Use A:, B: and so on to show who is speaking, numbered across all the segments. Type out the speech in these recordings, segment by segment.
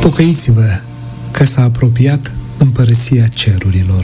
A: Pocăiți-vă că s-a apropiat împărăția cerurilor.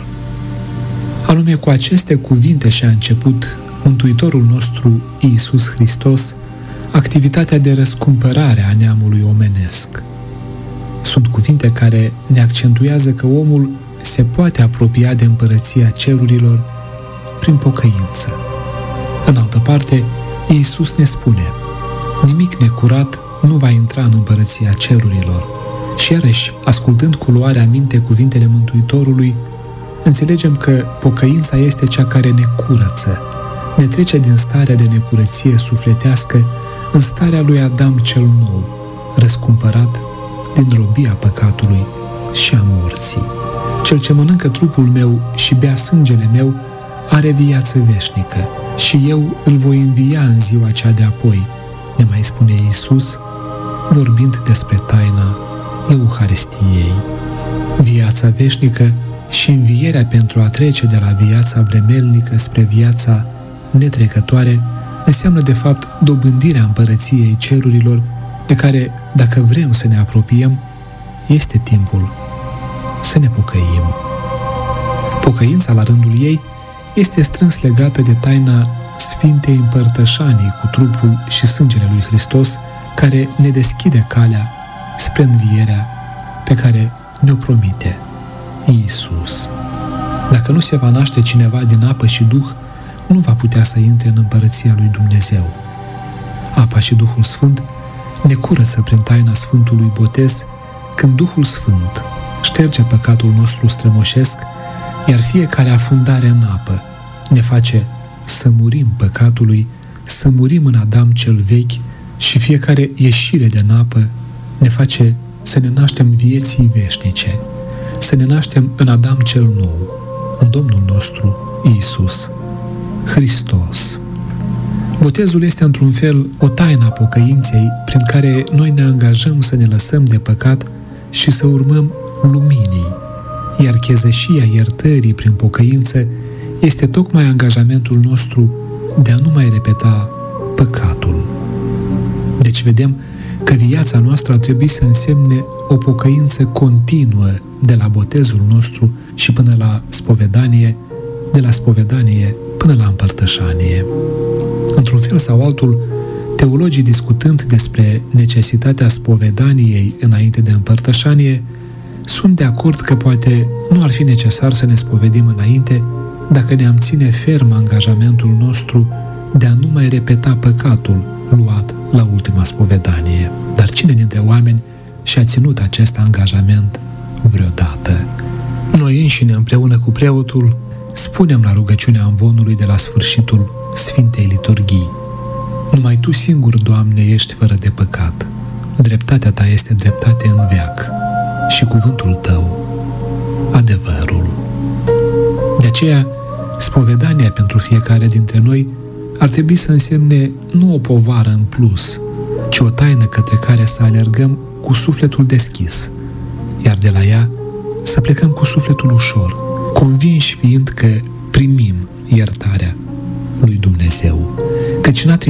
A: Anume cu aceste cuvinte și-a început Mântuitorul nostru Iisus Hristos activitatea de răscumpărare a neamului omenesc. Sunt cuvinte care ne accentuează că omul se poate apropia de împărăția cerurilor prin pocăință. În altă parte, Iisus ne spune: nimic necurat nu va intra în împărăția cerurilor. Și iarăși, ascultând cu luarea minte cuvintele Mântuitorului, înțelegem că pocăința este cea care ne curăță, ne trece din starea de necurăție sufletească în starea lui Adam cel nou, răscumpărat din robia păcatului și a morții. Cel ce mănâncă trupul meu și bea sângele meu are viață veșnică și eu îl voi învia în ziua cea de apoi, ne mai spune Iisus, vorbind despre taina Euharistiei. Viața veșnică și învierea pentru a trece de la viața vremelnică spre viața netrecătoare înseamnă de fapt dobândirea împărăției cerurilor, de care, dacă vrem să ne apropiem, este timpul să ne pocăim. Pocăința, la rândul ei, este strâns legată de taina Sfintei Împărtășanii cu trupul și sângele lui Hristos, care ne deschide calea spre învierea pe care ne-o promite Iisus. Dacă nu se va naște cineva din apă și Duh, nu va putea să intre în împărăția lui Dumnezeu. Apa și Duhul Sfânt ne curăță prin taina Sfântului Botez, când Duhul Sfânt șterge păcatul nostru strămoșesc, iar fiecare afundare în apă ne face să murim păcatului, să murim în Adam cel vechi, și fiecare ieșire din apă ne face să ne naștem vieții veșnice, să ne naștem în Adam cel nou, în Domnul nostru Iisus Hristos. Botezul este într-un fel o taină a pocăinței prin care noi ne angajăm să ne lăsăm de păcat și să urmăm luminii, iar chezășia iertării prin pocăință este tocmai angajamentul nostru de a nu mai repeta păcatul. Deci vedem că viața noastră ar trebui să însemne o pocăință continuă de la botezul nostru și până la spovedanie, de la spovedanie până la împărtășanie. Într-un fel sau altul, teologii, discutând despre necesitatea spovedaniei înainte de împărtășanie, sunt de acord că poate nu ar fi necesar să ne spovedim înainte dacă ne-am ține ferm angajamentul nostru de a nu mai repeta păcatul luat la ultima spovedanie. Dar cine dintre oameni și-a ținut acest angajament vreodată? Noi înșine, împreună cu preotul, spunem la rugăciunea amvonului de la sfârșitul Sfintei Liturghii: numai Tu singur, Doamne, ești fără de păcat. Dreptatea Ta este dreptate în veac și cuvântul Tău adevărul. De aceea, spovedania pentru fiecare dintre noi ar trebui să însemne nu o povară în plus, ci o taină către care să alergăm cu sufletul deschis, iar de la ea să plecăm cu sufletul ușor, convinși fiind că primim iertarea lui Dumnezeu, căci n-a